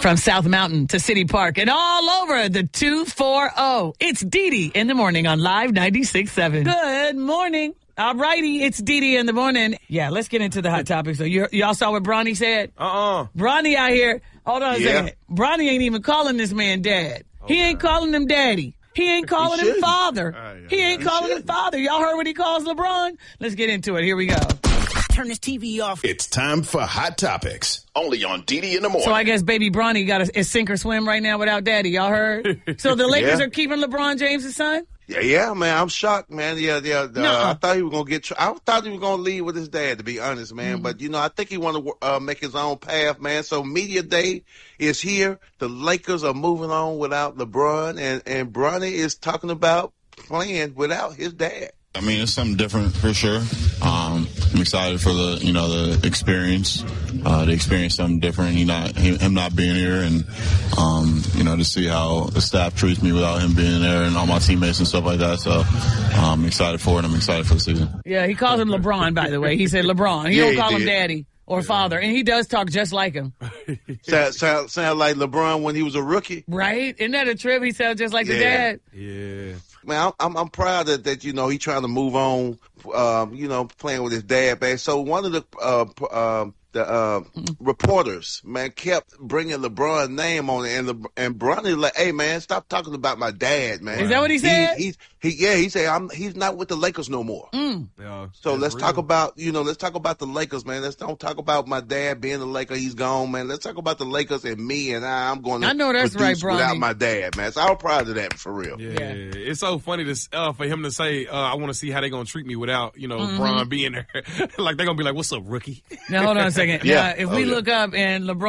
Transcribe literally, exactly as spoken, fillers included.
From South Mountain to City Park and all over the two forty. It's Dee Dee in the morning on Live ninety-six point seven. Good morning. All righty, it's Dee Dee in the morning. Yeah, let's get into the hot topic. So you, y'all saw what Bronny said? Uh-uh. Bronny out here. Hold on a Yeah. second. Bronny ain't even calling this man dad. He ain't calling him daddy. He ain't calling him father. Uh, yeah, he ain't he calling him shouldn't. father. Y'all heard what he calls LeBron? Let's get into it. Here we go. Turn this T V off. It's time for Hot Topics, only on Dee Dee in the morning. So I guess baby Bronny got a, a sink or swim right now without daddy. Y'all heard? So the Lakers Yeah. are keeping LeBron James' son? Yeah, yeah, man, I'm shocked, man. Yeah, yeah. Uh, Nuh-uh. I thought he was gonna get. Tr- I thought he was gonna leave with his dad, to be honest, man. Mm-hmm. But you know, I think he want to uh, make his own path, man. So media day is here. The Lakers are moving on without LeBron, and and Bronny is talking about playing without his dad. I mean, it's something different for sure. Um, I'm excited for the, you know, the experience, uh, to experience something different. He not, him, him not being here, and um, you know, to see how the staff treats me without him being there, and all my teammates and stuff like that. So um, I'm excited for it. I'm excited for the season. Yeah, he calls him LeBron, by the way. He said LeBron. He Yeah, don't he call him did. daddy or father. And he does talk just like him. Sound, sound, sound like LeBron when he was a rookie. Right? Isn't that a trip? He sounds just like the Yeah. dad. Yeah. Man, I'm, I'm I'm proud that, that you know he's trying to move on, um, you know, playing with his dad, man. So one of the uh, p- um, the uh, reporters, man, kept bringing LeBron's name on it, and Le- and Bronny like, hey, man, stop talking about my dad, man. Is that what he said? He, he, he yeah, he said I'm he's not with the Lakers no more. Mm. Yeah, So that's let's real. talk about, you know, let's talk about the Lakers, man. Let's don't talk about my dad being a Laker. He's gone, man. Let's talk about the Lakers and me and I. I'm going to I know that's produce right, Bronny. without my dad, man. So I'm proud of that for real. Yeah. Yeah. It's so funny to uh, for him to say, uh, "I want to see how they're gonna treat me without, you know, Mm-hmm. Bron being there." Like they're gonna be like, "What's up, rookie?" Now, hold on a second. Yeah. Now, if Oh, we yeah. look up and LeBron